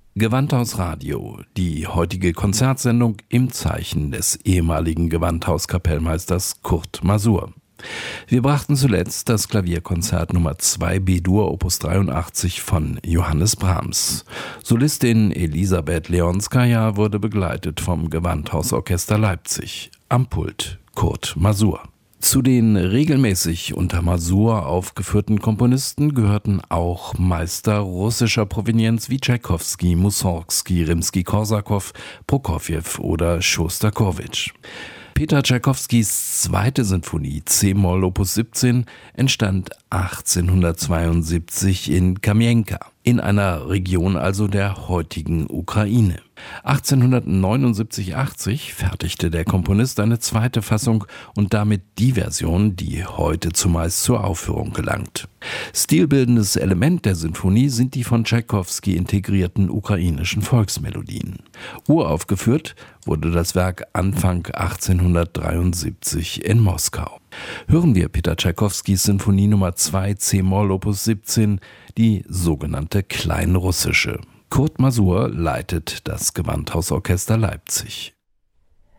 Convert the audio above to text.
Gewandhaus Radio, die heutige Konzertsendung im Zeichen des ehemaligen Gewandhauskapellmeisters Kurt Masur. Wir brachten zuletzt das Klavierkonzert Nummer 2 B-Dur Opus 83 von Johannes Brahms. Solistin Elisabeth Leonskaja wurde begleitet vom Gewandhausorchester Leipzig. Am Pult Kurt Masur. Zu den regelmäßig unter Masur aufgeführten Komponisten gehörten auch Meister russischer Provenienz wie Tschaikowski, Mussorgsky, Rimski-Korsakow, Prokofjew oder Schostakowitsch. Peter Tschaikowskis zweite Sinfonie C-Moll Opus 17 entstand 1872 in Kamienka, in einer Region also der heutigen Ukraine. 1879/80 fertigte der Komponist eine zweite Fassung und damit die Version, die heute zumeist zur Aufführung gelangt. Stilbildendes Element der Sinfonie sind die von Tschaikowski integrierten ukrainischen Volksmelodien. Uraufgeführt wurde das Werk Anfang 1873 in Moskau. Hören wir Peter Tschaikowskis Sinfonie Nummer 2 C-Moll Opus 17, die sogenannte Kleinrussische. Kurt Masur leitet das Gewandhausorchester Leipzig.